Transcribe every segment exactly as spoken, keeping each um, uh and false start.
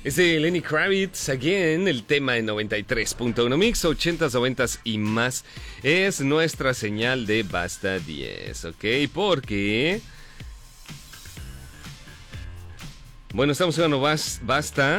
Es de Lenny Kravitz, again, el tema de noventa y tres punto uno Mix, ochentas, noventas y más. Es nuestra señal de Basta diez, ¿ok? Porque... Bueno, estamos jugando Basta.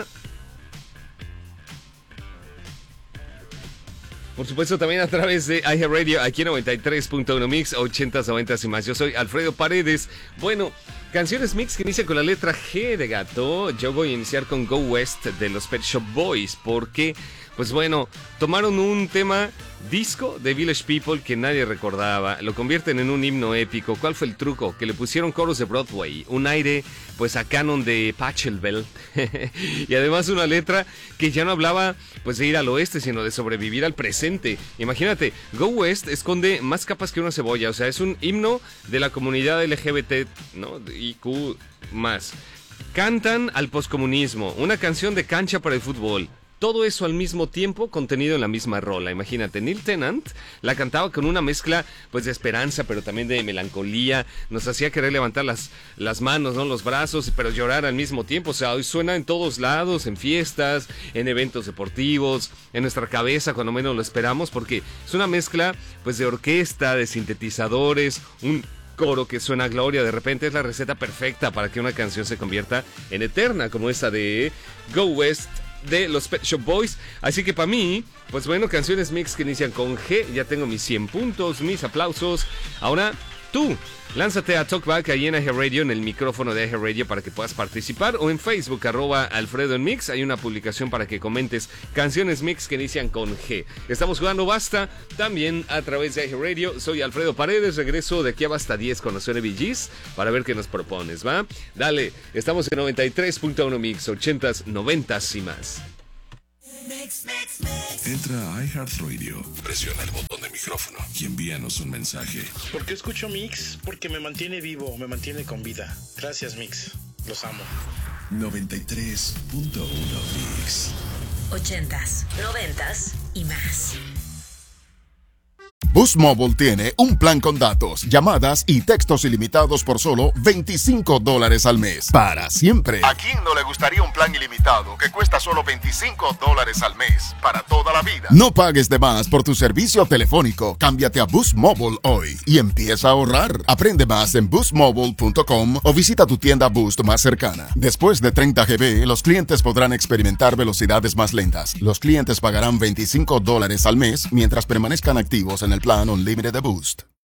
Por supuesto, también a través de iHeartRadio, aquí en noventa y tres punto uno Mix, ochentas, noventas y más. Yo soy Alfredo Paredes. Bueno, canciones mix que inician con la letra G de gato. Yo voy a iniciar con Go West de los Pet Shop Boys, porque, pues bueno, tomaron un tema disco de Village People que nadie recordaba, lo convierten en un himno épico. ¿Cuál fue el truco? Que le pusieron coros de Broadway, un aire pues a canon de Pachelbel y además una letra que ya no hablaba pues de ir al oeste, sino de sobrevivir al presente. Imagínate, Go West esconde más capas que una cebolla, o sea, es un himno de la comunidad L G B T, ¿no? I Q más. Cantan al poscomunismo, una canción de cancha para el fútbol. Todo eso al mismo tiempo contenido en la misma rola. Imagínate, Neil Tennant la cantaba con una mezcla pues de esperanza, pero también de melancolía. Nos hacía querer levantar las, las manos, ¿no? Los brazos, pero llorar al mismo tiempo. O sea, hoy suena en todos lados, en fiestas, en eventos deportivos, en nuestra cabeza cuando menos lo esperamos, porque es una mezcla pues de orquesta, de sintetizadores, un coro que suena a gloria. De repente es la receta perfecta para que una canción se convierta en eterna, como esta de Go West de los Pet Shop Boys. Así que para mí, pues bueno, canciones mix que inician con G. Ya tengo mis cien puntos, mis aplausos. Ahora tú, lánzate a Talkback ahí en iHeartRadio, en el micrófono de iHeartRadio, para que puedas participar, o en Facebook, arroba Alfredo en Mix. Hay una publicación para que comentes canciones mix que inician con G. Estamos jugando Basta también a través de iHeartRadio. Soy Alfredo Paredes, regreso de aquí a Basta diez con los N B Gs para ver qué nos propones, ¿va? Dale, estamos en noventa y tres punto uno Mix, ochentas, noventas y más. Entra a iHeartRadio, presiona el botón de micrófono y envíanos un mensaje. ¿Por qué escucho Mix? Porque me mantiene vivo, me mantiene con vida. Gracias, Mix. Los amo. noventa y tres punto uno Mix. Ochentas, noventas y más. Boost Mobile tiene un plan con datos, llamadas y textos ilimitados por solo veinticinco dólares al mes. Para siempre. ¿A quién no le gustaría un plan ilimitado que cuesta solo veinticinco dólares al mes? Para toda la vida. No pagues de más por tu servicio telefónico. Cámbiate a Boost Mobile hoy y empieza a ahorrar. Aprende más en boost mobile punto com o visita tu tienda Boost más cercana. Después de treinta gigabytes, los clientes podrán experimentar velocidades más lentas. Los clientes pagarán veinticinco dólares al mes mientras permanezcan activos en el plan Unlimited de Boost.